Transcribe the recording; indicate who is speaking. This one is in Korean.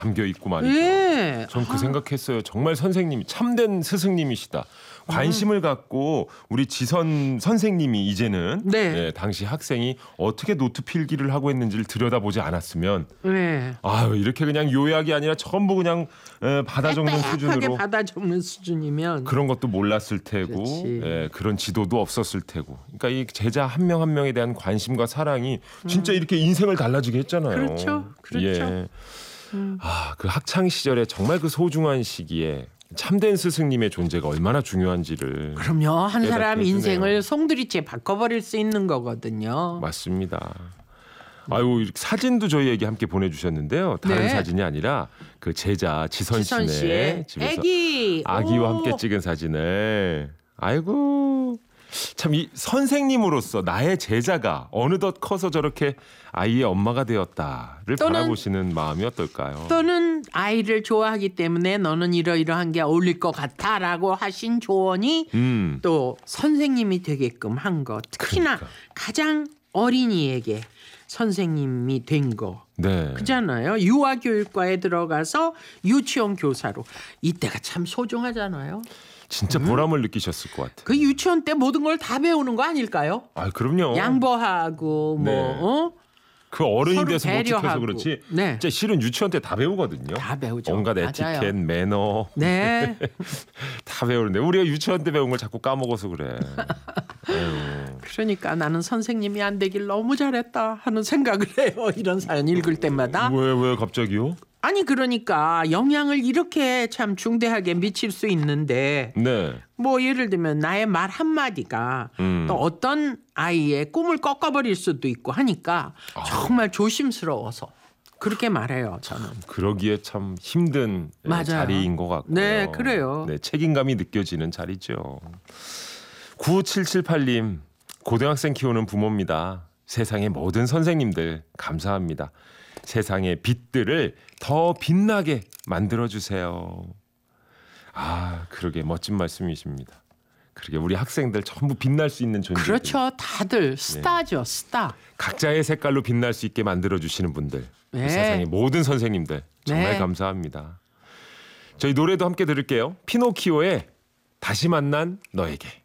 Speaker 1: 담겨 있고 말이죠.
Speaker 2: 예.
Speaker 1: 전 그 생각했어요. 정말 선생님이 참된 스승님이시다. 관심을 갖고 우리 지선 선생님이 이제는
Speaker 2: 네.
Speaker 1: 예, 당시 학생이 어떻게 노트 필기를 하고 있는지를 들여다보지 않았으면
Speaker 2: 네.
Speaker 1: 아유 이렇게 그냥 요약이 아니라 전부 그냥 받아 적는
Speaker 2: 빽빽하게
Speaker 1: 수준으로
Speaker 2: 받아 적는 수준이면
Speaker 1: 그런 것도 몰랐을 테고 예, 그런 지도도 없었을 테고 그러니까 이 제자 한 명 한 명에 대한 관심과 사랑이 진짜 이렇게 인생을 달라지게 했잖아요.
Speaker 2: 그렇죠.
Speaker 1: 예. 그 학창 시절에 정말 그 소중한 시기에 참된 스승님의 존재가 얼마나 중요한지를
Speaker 2: 그럼요. 한 사람
Speaker 1: 깨닫게 해주네요.
Speaker 2: 인생을 송두리째 바꿔버릴 수 있는 거거든요.
Speaker 1: 맞습니다. 아유 사진도 저희에게 함께 보내주셨는데요. 다른
Speaker 2: 네.
Speaker 1: 사진이 아니라 그 제자 지선
Speaker 2: 지선
Speaker 1: 씨네
Speaker 2: 씨의
Speaker 1: 집에서
Speaker 2: 아기.
Speaker 1: 아기와
Speaker 2: 오.
Speaker 1: 함께 찍은 사진을 아이고 참 이 선생님으로서 나의 제자가 어느덧 커서 저렇게 아이의 엄마가 되었다를
Speaker 2: 또는-
Speaker 1: 바라보시는 마음이 어떨까요?
Speaker 2: 또는 아이를 좋아하기 때문에 너는 이러이러한 게 어울릴 것 같아라고 하신 조언이 또 선생님이 되게끔 한 것. 특히나
Speaker 1: 그러니까.
Speaker 2: 가장 어린이에게 선생님이 된 거.
Speaker 1: 네.
Speaker 2: 그잖아요. 유아교육과에 들어가서 유치원 교사로. 이때가 참 소중하잖아요.
Speaker 1: 진짜 보람을 느끼셨을 것 같아요.
Speaker 2: 그 유치원 때 모든 걸 다 배우는 거 아닐까요?
Speaker 1: 아 그럼요.
Speaker 2: 양보하고 뭐
Speaker 1: 네.
Speaker 2: 어?
Speaker 1: 그 어른이
Speaker 2: 서로
Speaker 1: 돼서 못 지켜서
Speaker 2: 배려하고.
Speaker 1: 그렇지.
Speaker 2: 네.
Speaker 1: 진짜 실은 유치원 때 다 배우거든요.
Speaker 2: 다 배우죠.
Speaker 1: 온갖
Speaker 2: 맞아요.
Speaker 1: 에티켓, 매너
Speaker 2: 네.
Speaker 1: 다 배우는데 우리가 유치원 때 배운 걸 자꾸 까먹어서 그래. 아유.
Speaker 2: 그러니까 나는 선생님이 안 되길 너무 잘했다 하는 생각을 해요. 이런 사연 읽을 때마다.
Speaker 1: 왜 갑자기요?
Speaker 2: 아니 그러니까 영향을 이렇게 참 중대하게 미칠 수 있는데
Speaker 1: 네.
Speaker 2: 뭐 예를 들면 나의 말 한마디가 또 어떤 아이의 꿈을 꺾어버릴 수도 있고 하니까 정말 조심스러워서 그렇게 말해요. 저는.
Speaker 1: 그러기에 참 힘든
Speaker 2: 맞아요.
Speaker 1: 자리인 것 같고요.
Speaker 2: 네, 그래요.
Speaker 1: 네, 책임감이 느껴지는 자리죠. 9778님 고등학생 키우는 부모입니다. 세상의 모든 선생님들 감사합니다. 세상의 빛들을 더 빛나게 만들어주세요. 아, 그러게 멋진 말씀이십니다. 그러게 우리 학생들 전부 빛날 수 있는 존재들.
Speaker 2: 그렇죠. 다들 스타죠. 스타.
Speaker 1: 각자의 색깔로 빛날 수 있게 만들어주시는 분들.
Speaker 2: 네.
Speaker 1: 세상의 모든 선생님들 정말
Speaker 2: 네.
Speaker 1: 감사합니다. 저희 노래도 함께 들을게요. 피노키오의 다시 만난 너에게.